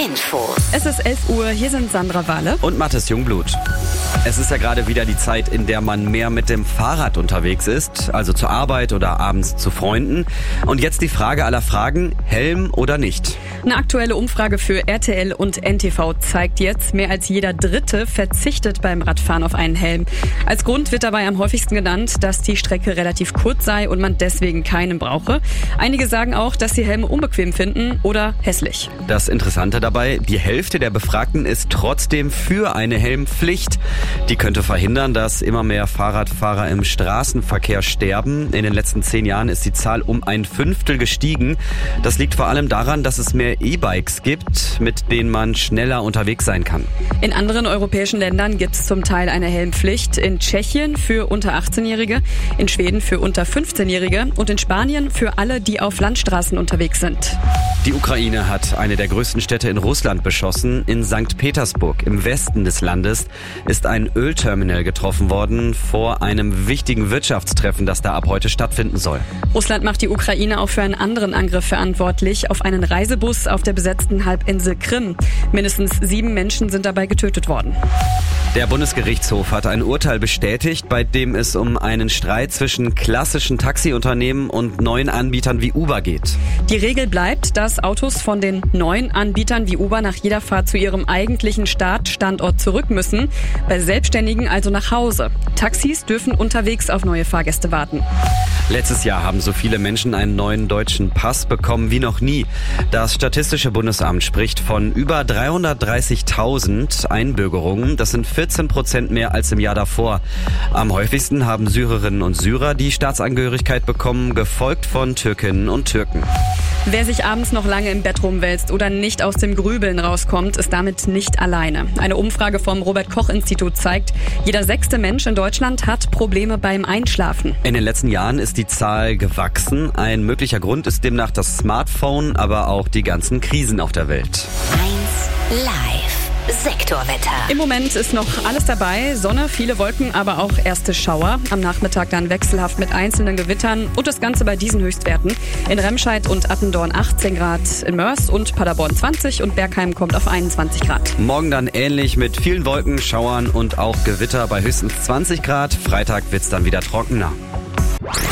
Infos. Es ist 11 Uhr, hier sind Sandra Wahle und Mathis Jungblut. Es ist ja gerade wieder die Zeit, in der man mehr mit dem Fahrrad unterwegs ist, also zur Arbeit oder abends zu Freunden. Und jetzt die Frage aller Fragen, Helm oder nicht? Eine aktuelle Umfrage für RTL und NTV zeigt jetzt, mehr als jeder Dritte verzichtet beim Radfahren auf einen Helm. Als Grund wird dabei am häufigsten genannt, dass die Strecke relativ kurz sei und man deswegen keinen brauche. Einige sagen auch, dass sie Helme unbequem finden oder hässlich. Das Interessante dabei, die Hälfte der Befragten ist trotzdem für eine Helmpflicht. Die könnte verhindern, dass immer mehr Fahrradfahrer im Straßenverkehr sterben. In den letzten 10 Jahren ist die Zahl um 1/5 gestiegen. Das liegt vor allem daran, dass es mehr E-Bikes gibt, mit denen man schneller unterwegs sein kann. In anderen europäischen Ländern gibt es zum Teil eine Helmpflicht. In Tschechien für unter 18-Jährige, in Schweden für unter 15-Jährige und in Spanien für alle, die auf Landstraßen unterwegs sind. Die Ukraine hat eine der größten Städte in Russland beschossen. In St. Petersburg, im Westen des Landes, ist ein Ölterminal getroffen worden vor einem wichtigen Wirtschaftstreffen, das da ab heute stattfinden soll. Russland macht die Ukraine auch für einen anderen Angriff verantwortlich, auf einen Reisebus auf der besetzten Halbinsel Krim. Mindestens 7 Menschen sind dabei getötet worden. Der Bundesgerichtshof hat ein Urteil bestätigt, bei dem es um einen Streit zwischen klassischen Taxiunternehmen und neuen Anbietern wie Uber geht. Die Regel bleibt, dass Autos von den neuen Anbietern wie Uber nach jeder Fahrt zu ihrem eigentlichen Startstandort zurück müssen, bei Selbstständigen also nach Hause. Taxis dürfen unterwegs auf neue Fahrgäste warten. Letztes Jahr haben so viele Menschen einen neuen deutschen Pass bekommen wie noch nie. Das Statistische Bundesamt spricht von über 330.000 Einbürgerungen. Das sind 14% mehr als im Jahr davor. Am häufigsten haben Syrerinnen und Syrer die Staatsangehörigkeit bekommen, gefolgt von Türkinnen und Türken. Wer sich abends noch lange im Bett rumwälzt oder nicht aus dem Grübeln rauskommt, ist damit nicht alleine. Eine Umfrage vom Robert-Koch-Institut zeigt, jeder 6. Mensch in Deutschland hat Probleme beim Einschlafen. In den letzten Jahren ist die Zahl gewachsen. Ein möglicher Grund ist demnach das Smartphone, aber auch die ganzen Krisen auf der Welt. 1 Live. Sektorwetter. Im Moment ist noch alles dabei. Sonne, viele Wolken, aber auch erste Schauer. Am Nachmittag dann wechselhaft mit einzelnen Gewittern und das Ganze bei diesen Höchstwerten. In Remscheid und Attendorn 18 Grad, in Mörs und Paderborn 20 und Bergheim kommt auf 21 Grad. Morgen dann ähnlich mit vielen Wolken, Schauern und auch Gewitter bei höchstens 20 Grad. Freitag wird's dann wieder trockener.